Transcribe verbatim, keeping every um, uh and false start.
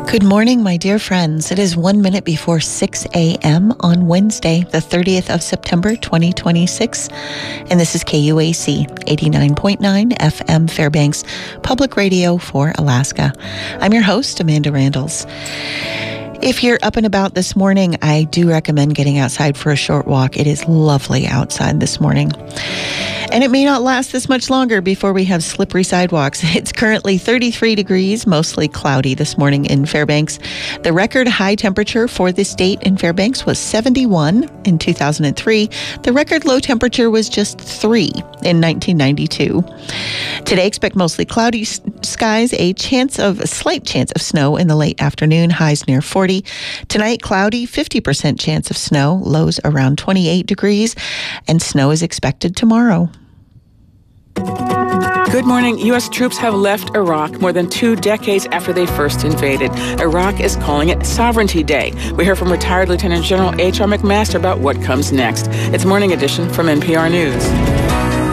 Good morning, my dear friends. It is one minute before six a.m. on Wednesday, the thirtieth of September, twenty twenty-six. And this is K U A C, eighty-nine point nine F M Fairbanks Public Radio for Alaska. I'm your host, Amanda Randalls. If you're up and about this morning, I do recommend getting outside for a short walk. It is lovely outside this morning. And it may not last this much longer before we have slippery sidewalks. It's currently thirty-three degrees, mostly cloudy this morning in Fairbanks. The record high temperature for this date in Fairbanks was seventy-one in two thousand three. The record low temperature was just three in nineteen ninety-two. Today, expect mostly cloudy skies, a chance of a slight chance of snow in the late afternoon, highs near forty. Tonight, cloudy, fifty percent chance of snow, lows around twenty-eight degrees, and snow is expected tomorrow. Good morning. U S troops have left Iraq more than two decades after they first invaded. Iraq is calling it Sovereignty Day. We hear from retired Lieutenant General H R McMaster about what comes next. It's Morning Edition from N P R News.